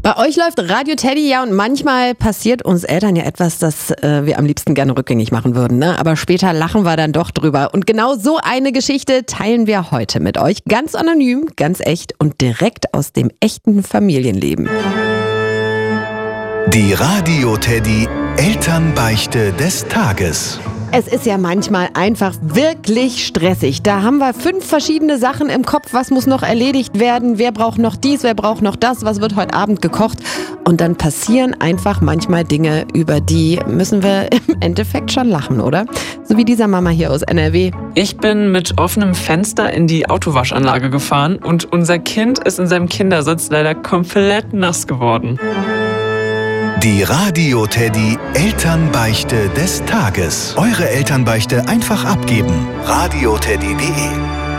Bei euch läuft Radio Teddy, ja, und manchmal passiert uns Eltern ja etwas, das wir am liebsten gerne rückgängig machen würden, ne? Aber später lachen wir dann doch drüber. Und genau so eine Geschichte teilen wir heute mit euch. Ganz anonym, ganz echt und direkt aus dem echten Familienleben. Die Radio Teddy Elternbeichte des Tages. Es ist ja manchmal einfach wirklich stressig. Da haben wir 5 verschiedene Sachen im Kopf. Was muss noch erledigt werden? Wer braucht noch dies? Wer braucht noch das? Was wird heute Abend gekocht? Und dann passieren einfach manchmal Dinge, über die müssen wir im Endeffekt schon lachen, oder? So wie dieser Mama hier aus NRW. Ich bin mit offenem Fenster in die Autowaschanlage gefahren und unser Kind ist in seinem Kindersitz leider komplett nass geworden. Die Radio Teddy Elternbeichte des Tages. Eure Elternbeichte einfach abgeben. radioteddy.de